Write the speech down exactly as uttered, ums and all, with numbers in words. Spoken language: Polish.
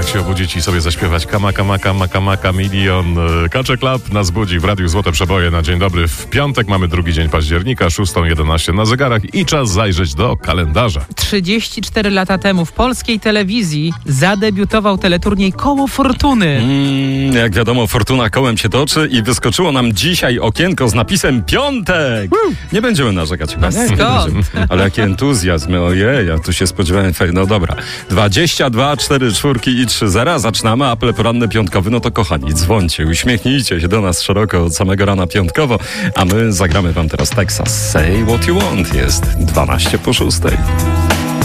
jak się obudzić i sobie zaśpiewać kama, kama, kama, kama, kamilion. Kacze Club nas budzi w Radiu Złote Przeboje na dzień dobry. W piątek mamy drugi dzień października, szósta jedenaście na zegarach i czas zajrzeć do kalendarza. trzydzieści cztery lata temu w polskiej telewizji zadebiutował teleturniej Koło Fortuny. Mm, jak wiadomo, fortuna kołem się toczy i wyskoczyło nam dzisiaj okienko z napisem piątek. Uh. Nie będziemy narzekać chyba. Nie, skąd? nie Ale jaki entuzjazm. Ojej, ja tu się spodziewałem. No dobra. dwadzieścia dwa, cztery czwórki i trzy zera. Zaczynamy apel poranny piątkowy. No to kochani, dzwońcie, uśmiechnijcie się do nas szeroko od samego rana piątkowo, a my zagramy wam teraz Texas. Say what you want. Jest dwanaście po szóstej.